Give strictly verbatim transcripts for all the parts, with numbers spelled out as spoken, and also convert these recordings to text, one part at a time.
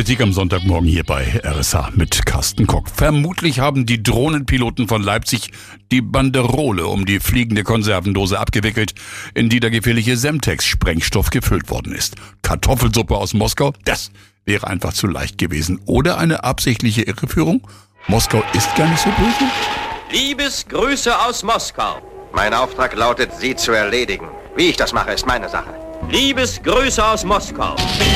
Politik am Sonntagmorgen hier bei R S H mit Carsten Koch. Vermutlich haben die Drohnenpiloten von Leipzig die Banderole um die fliegende Konservendose abgewickelt, in die der gefährliche Semtex-Sprengstoff gefüllt worden ist. Kartoffelsuppe aus Moskau, das wäre einfach zu leicht gewesen. Oder eine absichtliche Irreführung? Moskau ist gar nicht so böse? Liebesgrüße aus Moskau. Mein Auftrag lautet, Sie zu erledigen. Wie ich das mache, ist meine Sache. Liebesgrüße aus Moskau.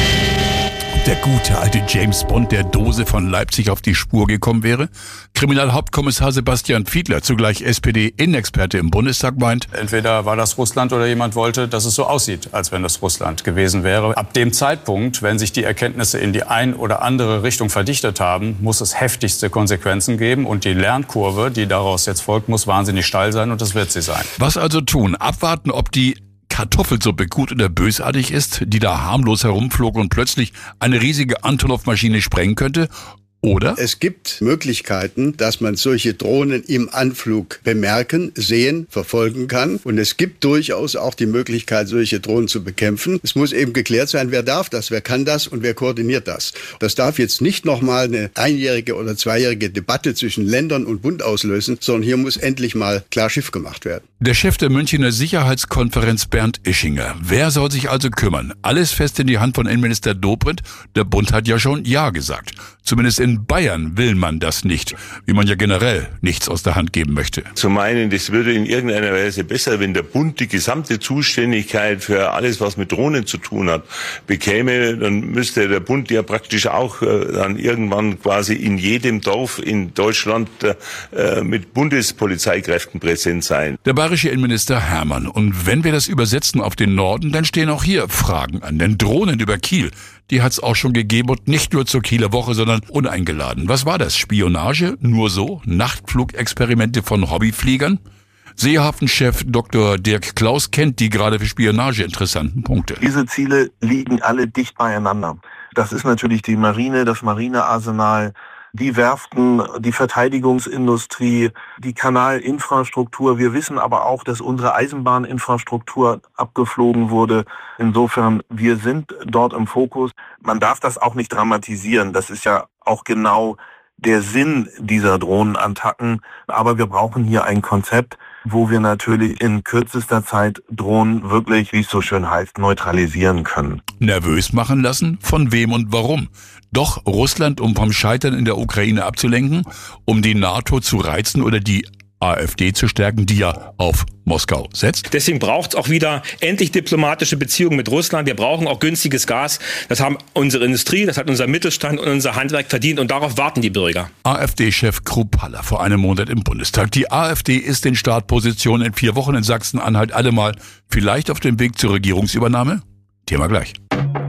Der gute alte James Bond der Dose von Leipzig auf die Spur gekommen wäre? Kriminalhauptkommissar Sebastian Fiedler, zugleich S P D-Innenexperte im Bundestag, meint: Entweder war das Russland oder jemand wollte, dass es so aussieht, als wenn das Russland gewesen wäre. Ab dem Zeitpunkt, wenn sich die Erkenntnisse in die ein oder andere Richtung verdichtet haben, muss es heftigste Konsequenzen geben. Und die Lernkurve, die daraus jetzt folgt, muss wahnsinnig steil sein, und das wird sie sein. Was also tun? Abwarten, ob die Kartoffelsuppe gut oder bösartig ist, die da harmlos herumflog und plötzlich eine riesige Antonov-Maschine sprengen könnte? Oder? Es gibt Möglichkeiten, dass man solche Drohnen im Anflug bemerken, sehen, verfolgen kann. Und es gibt durchaus auch die Möglichkeit, solche Drohnen zu bekämpfen. Es muss eben geklärt sein, wer darf das, wer kann das und wer koordiniert das. Das darf jetzt nicht nochmal eine einjährige oder zweijährige Debatte zwischen Ländern und Bund auslösen, sondern hier muss endlich mal klar Schiff gemacht werden. Der Chef der Münchner Sicherheitskonferenz, Bernd Ischinger. Wer soll sich also kümmern? Alles fest in die Hand von Innenminister Dobrindt? Der Bund hat ja schon Ja gesagt. Zumindest in Bayern will man das nicht, wie man ja generell nichts aus der Hand geben möchte. Zu meinen, das würde in irgendeiner Weise besser, wenn der Bund die gesamte Zuständigkeit für alles, was mit Drohnen zu tun hat, bekäme, dann müsste der Bund ja praktisch auch äh, dann irgendwann quasi in jedem Dorf in Deutschland äh, mit Bundespolizeikräften präsent sein. Der bayerische Innenminister Hermann. Und wenn wir das übersetzen auf den Norden, dann stehen auch hier Fragen an. Denn Drohnen über Kiel, die hat's auch schon gegeben, und nicht nur zur Kieler Woche, sondern uneingeladen. Was war das? Spionage? Nur so? Nachtflugexperimente von Hobbyfliegern? Seehafenchef Doktor Dirk Klaus kennt die gerade für Spionage interessanten Punkte. Diese Ziele liegen alle dicht beieinander. Das ist natürlich die Marine, das Marinearsenal, die Werften, die Verteidigungsindustrie, die Kanalinfrastruktur. Wir wissen aber auch, dass unsere Eisenbahninfrastruktur abgeflogen wurde. Insofern, wir sind dort im Fokus. Man darf das auch nicht dramatisieren. Das ist ja auch genau der Sinn dieser Drohnenattacken. Aber wir brauchen hier ein Konzept, wo wir natürlich in kürzester Zeit Drohnen wirklich, wie es so schön heißt, neutralisieren können. Nervös machen lassen? Von wem und warum? Doch Russland, um vom Scheitern in der Ukraine abzulenken, um die NATO zu reizen oder die AfD zu stärken, die ja auf Moskau setzt. Deswegen braucht es auch wieder endlich diplomatische Beziehungen mit Russland. Wir brauchen auch günstiges Gas. Das haben unsere Industrie, das hat unser Mittelstand und unser Handwerk verdient, und darauf warten die Bürger. AfD-Chef Kruppalla vor einem Monat im Bundestag. Die AfD ist in Startposition in vier Wochen in Sachsen-Anhalt allemal vielleicht auf dem Weg zur Regierungsübernahme? Thema gleich.